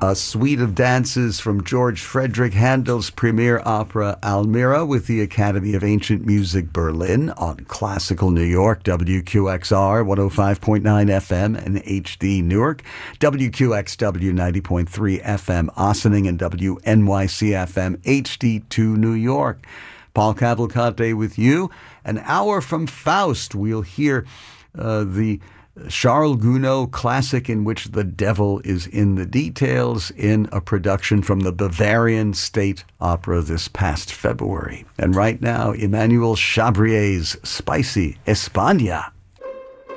A suite of dances from George Frederick Handel's premier opera Almira with the Academy of Ancient Music Berlin on Classical New York, WQXR 105.9 FM and HD Newark, WQXW 90.3 FM Ossining, and WNYC FM HD2 New York. Paul Cavalcante with you. An hour from Faust, we'll hear the Charles Gounod classic in which the devil is in the details in a production from the Bavarian State Opera this past February. And right now, Emmanuel Chabrier's Spicy España.